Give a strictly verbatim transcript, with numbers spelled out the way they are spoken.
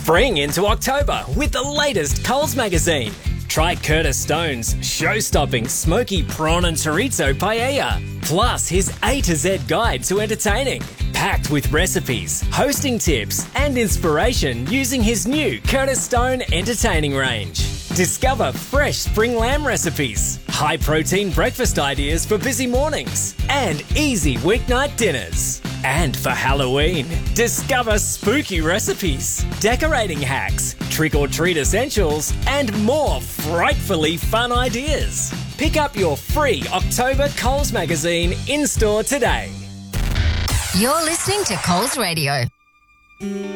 Spring into October with the latest Coles magazine. Try Curtis Stone's show-stopping smoky prawn and chorizo paella, plus his A to Z guide to entertaining, packed with recipes, hosting tips and inspiration using his new Curtis Stone entertaining range. Discover fresh spring lamb recipes, high-protein breakfast ideas for busy mornings, and easy weeknight dinners. And for Halloween, discover spooky recipes, decorating hacks, trick-or-treat essentials, and more frightfully fun ideas. Pick up your free October Coles magazine in-store today. You're listening to Coles Radio.